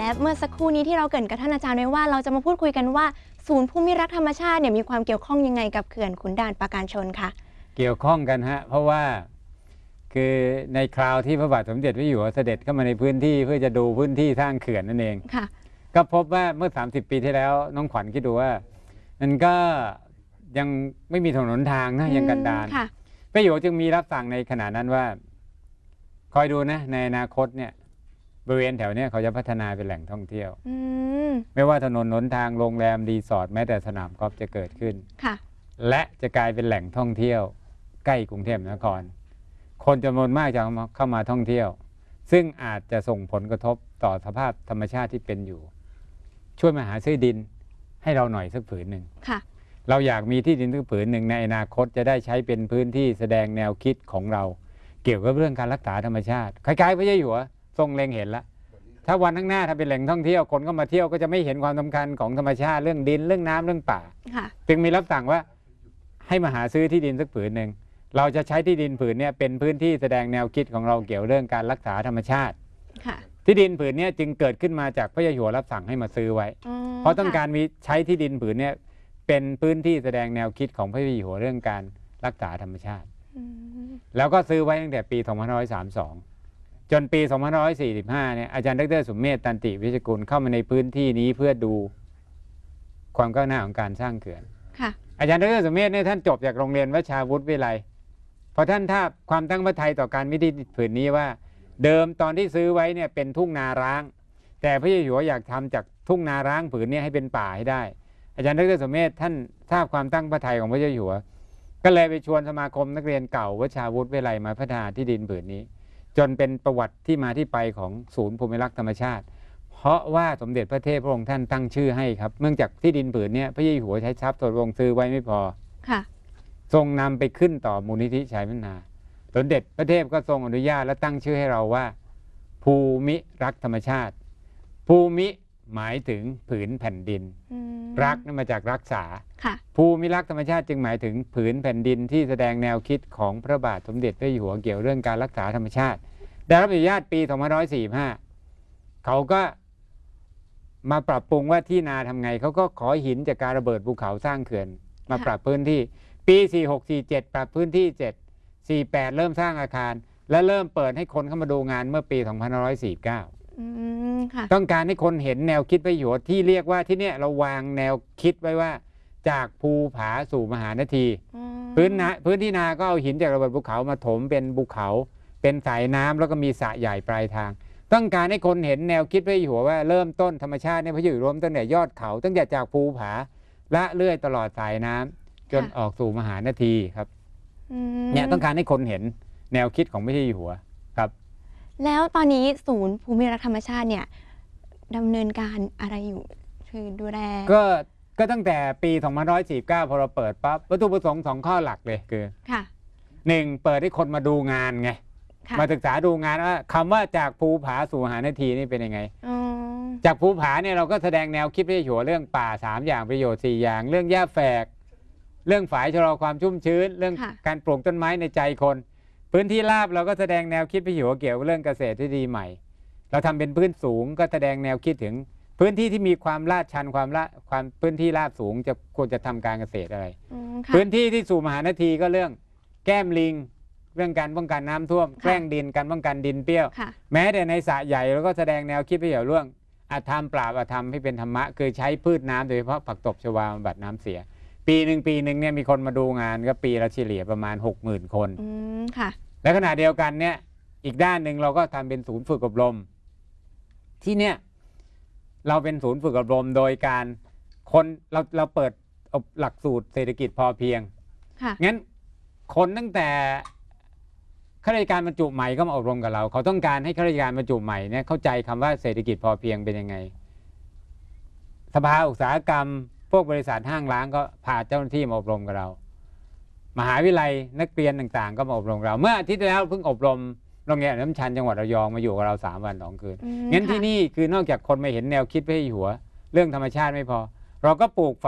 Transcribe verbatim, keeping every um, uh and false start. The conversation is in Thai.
และเมื่อสักครู่นี้ที่เราเกริ่นกับท่านอาจารย์ไว้ว่าเราจะมาพูดคุยกันว่าศูนย์ภูมิรักธรรมชาติเนี่ยมีความเกี่ยวข้องยังไงกับเขื่อนขุนด่านปราการชนคะเกี่ยวข้องกันฮะเพราะว่าคือในคราวที่พระบาทสมเด็จพระเจ้าอยู่หัวเสด็จเข้ามาในพื้นที่เพื่อจะดูพื้นที่สร้างเขื่อนนั่นเองค่ะก็พบว่าเมื่อสามสิบปีที่แล้วน้องขวัญคิดดูว่ามันก็ยังไม่มีถนนทางนะยังกันดารพระอยู่จึงมีรับสั่งในขณะนั้นว่าคอยดูนะในอนาคตเนี่ยบริเวณแถวนี้เขาจะพัฒนาเป็นแหล่งท่องเที่ยวไม่ว่าถนนหนทางโรงแรมรีสอร์ทแม้แต่สนามกอล์ฟจะเกิดขึ้นและจะกลายเป็นแหล่งท่องเที่ยวใกล้กรุงเทพมหานครคนจำนวนมากจะเข้ามาท่องเที่ยวซึ่งอาจจะส่งผลกระทบต่อสภาพธรรมชาติที่เป็นอยู่ช่วยมาหาซื้อดินให้เราหน่อยสักผืนหนึ่งเราอยากมีที่ดินสักผืนหนึ่งในอนาคตจะได้ใช้เป็นพื้นที่แสดงแนวคิดของเราเกี่ยวกับเรื่องการรักษาธรรมชาติคล้ายๆพระเจ้าอยู่หัวทรงเล็งเห็นแล้วถ้าวันข้างหน้าถ้าเป็นแหล่งท่องเที่ยวคนก็มาเที่ยวก็จะไม่เห็นความสำคัญของธรรมชาติเรื่องดินเรื่องน้ำเรื่องป่าจึงมีรับสั่งว่าให้มาหาซื้อที่ดินสักผืนหนึ่งเราจะใช้ที่ดินผืนนี้เป็นพื้นที่แสดงแนวคิดของเราเกี่ยวเรื่องการรักษาธรรมชาติที่ดินผืนนี้จึงเกิดขึ้นมาจากพระเจ้าอยู่หัวรับสั่งให้มาซื้อไว้เพราะต้องการมีใช้ที่ดินผืนนี้เป็นพื้นที่แสดงแนวคิดของพระเจ้าอยู่หัวเรื่องการรักษาธรรมชาติแล้วก็ซื้อไว้ตั้งแต่ปีสองพันห้าร้อยสามสิบสองจนปีสองพันห้าร้อยสี่สิบห้าเนี่ยอาจารย์ดร.สุเมธ ตันติวิชกุลเข้ามาในพื้นที่นี้เพื่อดูความก้าวหน้าของการสร้างเขื่อนอาจารย์ดร.สุเมธเนี่ยท่านจบจากโรงเรียนวชาวุฒิวิไลพอท่านทราบความตั้งพระทัยต่อการมิติผืนนี้ว่าเดิมตอนที่ซื้อไว้เนี่ยเป็นทุ่งนาร้างแต่พระเจ้าอยู่หัวอยากทำจากทุ่งนาร้างผืนนี้ให้เป็นป่าให้ได้อาจารย์ดร.สุเมธท่านทราบความตั้งพระทัยของพระเจ้าอยู่หัวก็เลยไปชวนสมาคมนักเรียนเก่าวชาวุฒิวิไลมาพัฒนาที่ดินผืนนี้จนเป็นประวัติที่มาที่ไปของศูนย์ภูมิรักษ์ธรรมชาติเพราะว่าสมเด็จพระเทพพระองค์ท่านตั้งชื่อให้ครับเนื่องจากที่ดินผืนนี้พระเจ้าอยู่หัวใช้ทรัพย์ส่วนรวมซื้อไว้ไม่พอค่ะทรงนำไปขึ้นต่อมูลนิธิชัยพัฒนาสมเด็จพระเทพก็ทรงอนุญาตและตั้งชื่อให้เราว่าภูมิรักธรรมชาติภูมิหมายถึงผืนแผ่นดินรักนั่นมาจากรักษาภูมิรักธรรมชาติจึงหมายถึงผืนแผ่นดินที่แสดงแนวคิดของพระบาทสมเด็จพระเจ้าอยู่หัวเกี่ยวเรื่องการรักษาธรรมชาติได้รับอนุญาตปีสองพันห้าร้อยสี่สิบห้าเขาก็มาปรับปรุงว่าที่นาทำไงเขาก็ขอหินจากการระเบิดภูเขาสร้างเขื่อนมาปรับพื้นที่ปีสี่หก สี่เจ็ดปรับพื้นที่เจ็ด สี่แปดเริ่มสร้างอาคารและเริ่มเปิดให้คนเข้ามาดูงานเมื่อปีสองพันห้าร้อยสี่สิบเก้าต้องการให้คนเห็นแนวคิดประโยชน์ที่เรียกว่าที่เนี่ยเราวางแนวคิดไว้ว่าจากภูผาสู่มหานาทีพื้นนาพื้นที่นาก็เอาหินจากระเบิดภูเขามาถมเป็นภูเขาเป็นสายน้ำแล้วก็มีสระใหญ่ปลายทางต้องการให้คนเห็นแนวคิดพระเจ้าอยู่หัวว่าเริ่มต้นธรรมชาติเนี่ยพระเจ้าอยู่หัวตั้งแต่ยอดเขาตั้งแต่จากภูผาละเลื่อยตลอดสายน้ำจนออกสู่มหานาทีครับเนี่ยต้องการให้คนเห็นแนวคิดของพระเจ้าอยู่หัวครับแล้วตอนนี้ศูนย์ภูมิรักษ์ธรรมชาติเนี่ยดำเนินการอะไรอยู่คือดูแลก็ก็ตั้งแต่ปีสองพันห้าร้อยสี่สิบเก้าพอเราเปิดปั๊บวัตถุประสงค์สองข้อหลักเลยคือหนึ่งเปิดให้คนมาดูงานไงมาศึกษาดูงานว่าคำว่าจากภูผาสู่มหานาทีนี่เป็นยังไงจากภูผาเนี่ยเราก็แสดงแนวคิดพระเจ้าอยู่หัวเรื่องป่าสามอย่างประโยชน์สี่อย่างเรื่องหญ้าแฝกเรื่องฝายชะลอความชุ่มชื้นเรื่องการปลูกต้นไม้ในใจคนพื้นที่ราบเราก็แสดงแนวคิดพระเจ้าอยู่หัวเกี่ยวกับเรื่องเกษตรที่ดีใหม่เราทำเป็นพื้นสูงก็แสดงแนวคิดถึงพื้นที่ที่มีความลาดชันความละความพื้นที่ราบสูงจะควรจะทำการเกษตรอะไรพื้นที่ที่สู่มหานาทีก็เรื่องแก้มลิงเรื่องการป้องกันน้ำท่วมแกล้งดินการป้องกันดินเปรี้ยวแม้แต่ในสระใหญ่เราก็แสดงแนวคิดพระเจ้าอยู่หัวเรื่องอาธรรมปราบอาธรรมให้เป็นธรรมะคือใช้พืชน้ำโดยเฉพาะผักตบชวาบำบัดน้ำเสียปีหนึ่งปีหนึ่งเนี่ยมีคนมาดูงานก็ปีละเฉลี่ยประมาณหกหมื่นคนและขณะเดียวกันเนี่ยอีกด้านหนึ่งเราก็ทำเป็นศูนย์ฝึกอบรมที่เนี่ยเราเป็นศูนย์ฝึกอบรมโดยการคนเราเราเปิดหลักสูตรเศรษฐกิจพอเพียงงั้นคนตั้งแต่ข้าราชการบรรจุใหม่ก็มาอบรมกับเราเขาต้องการให้ข้าราชการบรรจุใหม่เนี่ยเข้าใจคำว่าเศรษฐกิจพอเพียงเป็นยังไงสภาอุตสาหกรรมพวกบริษัทห้างร้านก็พาเจ้าหน้าที่มาอบรมกับเรามหาวิทยาลัยนักเรียนต่างๆก็มาอบรมเราเมื่ออาทิตย์ที่แล้วเพิ่งอบรมโรงเรียนน้ำชันจังหวัดระยองมาอยู่กับเราสามวันสองคืนงั้นที่นี่คือนอกจากคนมาเห็นแนวคิดพระเจ้าอยู่หัวเรื่องธรรมชาติไม่พอเราก็ปลูก